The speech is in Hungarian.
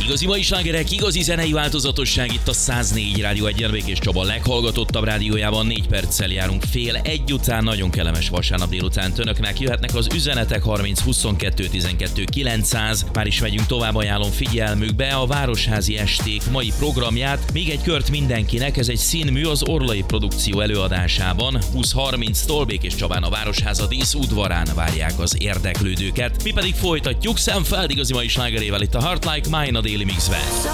Igazi mai slágerek, igazi zenei változatosság itt a 104 Rádió 1-en, Békés Csaba leghallgatottabb rádiójában. 4 perccel járunk fél egy után. Nagyon kellemes vasárnap délután önöknek. Jöhetnek az üzenetek 30 22 12 900. Már is megyünk tovább, ajánlom figyelmükbe a Városházi Esték mai programját. Még egy kört mindenkinek, ez egy színmű az Orlai Produkció előadásában. 20-30-tól Békés Csabán a Városháza díszudvarán várják az érdeklődőket. Mi pedig folytatjuk Sam Feld igazi mai slágerével itt a Heart Like Mine a Daily Mixben.